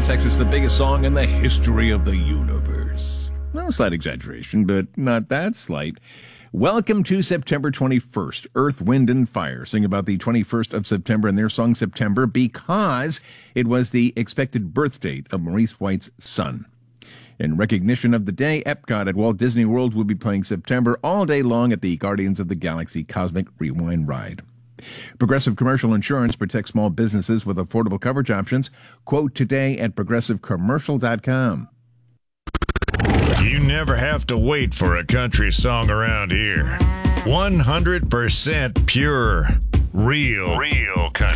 in Texas, the biggest song in the history of the universe. No, slight exaggeration, but not that slight. Welcome to September 21st. Earth, Wind, and Fire sing about the 21st of September in their song September because it was the expected birth date of Maurice White's son. In recognition of the day, Epcot at Walt Disney World will be playing September all day long at the Guardians of the Galaxy Cosmic Rewind ride. Progressive Commercial Insurance protects small businesses with affordable coverage options. Quote today at progressivecommercial.com. You never have to wait for a country song around here. 100% pure, real country.